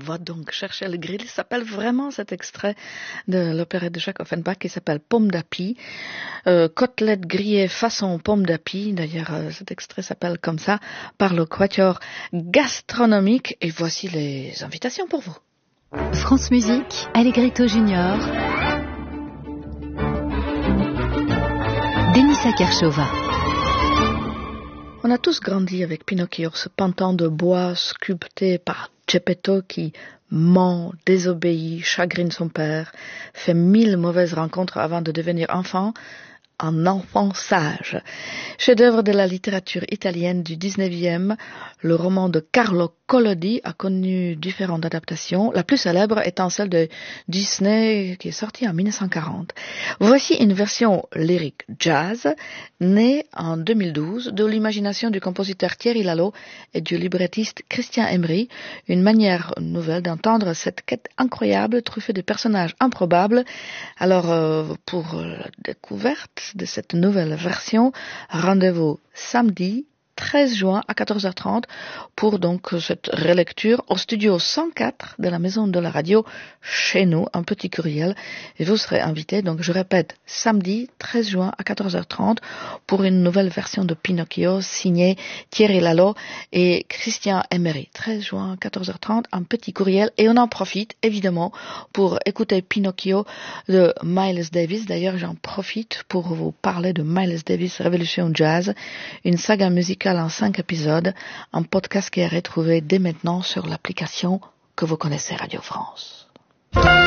va donc chercher le grill. Il s'appelle vraiment cet extrait de l'opérette de Jacques Offenbach qui s'appelle Pomme d'api. Côtelette grillée façon pomme d'api. D'ailleurs, cet extrait s'appelle comme ça par le Quatuor gastronomique. Et voici les invitations pour vous. France Musique, Allegretto Junior, Denisa Kershova. On a tous grandi avec Pinocchio, ce pantin de bois sculpté par Geppetto qui ment, désobéit, chagrine son père, fait 1000 mauvaises rencontres avant de devenir enfant, un enfant sage. Chef-d'œuvre de la littérature italienne du 19e, le roman de Carlo Collodi a connu différentes adaptations, la plus célèbre étant celle de Disney qui est sortie en 1940. Voici une version lyrique jazz, née en 2012 de l'imagination du compositeur Thierry Lalo et du librettiste Christian Emery, une manière nouvelle d'entendre cette quête incroyable truffée de personnages improbables. Alors, pour la découverte de cette nouvelle version, rendez-vous samedi 13 juin à 14h30 pour donc cette relecture au studio 104 de la Maison de la Radio chez nous, un petit courriel, et vous serez invités, donc je répète, samedi 13 juin à 14h30 pour une nouvelle version de Pinocchio signée Thierry Lalo et Christian Emery. 13 juin 14h30, un petit courriel, et on en profite évidemment pour écouter Pinocchio de Miles Davis. D'ailleurs, j'en profite pour vous parler de Miles Davis Révolution Jazz, une saga musicale en 5 épisodes, un podcast qui est retrouvé dès maintenant sur l'application que vous connaissez Radio France.